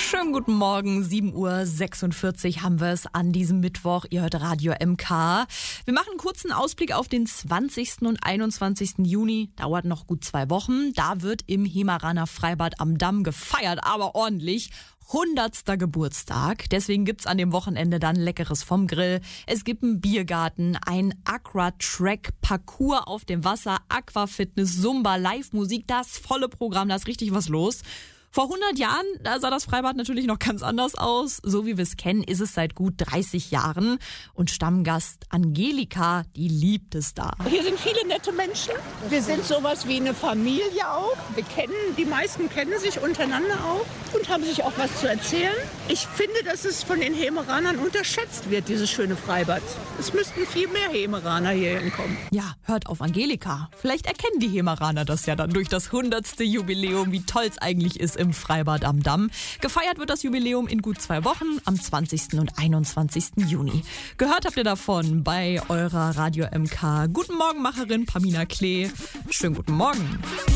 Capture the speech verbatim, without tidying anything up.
Schönen guten Morgen, sieben Uhr sechsundvierzig haben wir es an diesem Mittwoch. Ihr hört Radio M K. Wir machen einen kurzen Ausblick auf den zwanzigsten und einundzwanzigsten Juni. Dauert noch gut zwei Wochen. Da wird im Hemeraner Freibad am Damm gefeiert, aber ordentlich. hundertster Geburtstag. Deswegen gibt's an dem Wochenende dann Leckeres vom Grill. Es gibt einen Biergarten, ein Aqua-Track-Parcours auf dem Wasser, Aquafitness, Zumba, Live-Musik, das volle Programm, da ist richtig was los. Vor hundert Jahren, da sah das Freibad natürlich noch ganz anders aus. So wie wir es kennen, ist es seit gut dreißig Jahren. Und Stammgast Angelika, die liebt es da. Hier sind viele nette Menschen. Wir sind sowas wie eine Familie auch. Wir kennen, die meisten kennen sich untereinander auch und haben sich auch was zu erzählen. Ich finde, dass es von den Hemeranern unterschätzt wird, dieses schöne Freibad. Es müssten viel mehr Hemeraner hier hinkommen. Ja, hört auf Angelika. Vielleicht erkennen die Hemeraner das ja dann durch das hundertste Jubiläum, wie toll es eigentlich ist im Freibad am Damm. Gefeiert wird das Jubiläum in gut zwei Wochen, am zwanzigsten und einundzwanzigsten Juni. Gehört habt ihr davon bei eurer Radio M K Guten Morgen Macherin Pamina Klee. Schönen guten Morgen.